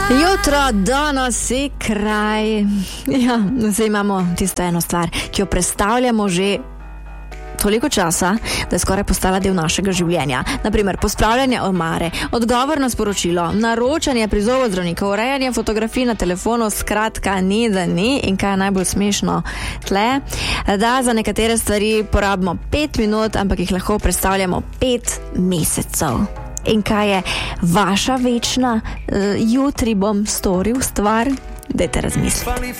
Jutro, danes je kraj. Ja, zdaj imamo tisto eno stvar, ki jo predstavljamo že toliko časa, da je skoraj postala del našega življenja. Naprimer, pospravljanje omare, odgovor na sporočilo, naročanje pri zobozdravniku, urejanje fotografij na telefonu, skratka ni da ni. In kaj je najbolj smešno tle, da za nekatere stvari porabimo 5 minut, ampak jih lahko predstavljamo 5 mesecev. In kaj je vaša večna jutri bom storil stvar? Dajte razmisliti.